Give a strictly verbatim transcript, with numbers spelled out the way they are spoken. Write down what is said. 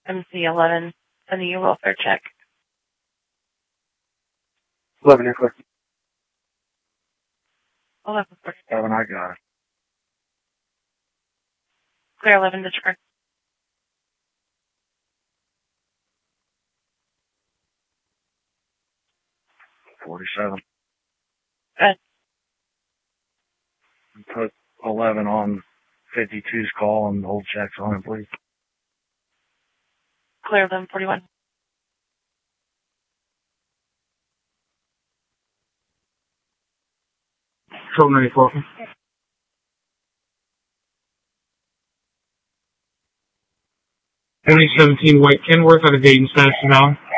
M C eleven, sending you a welfare check. eleven aircraft. eleven, eleven, I got it. clear eleven, disregard. forty-seven. Good. Put eleven on fifty-two's call and hold checks on him, please. Clear eleven, forty-one. Control ninety-four. twenty seventeen White Kenworth out of Dayton, Madison Valley.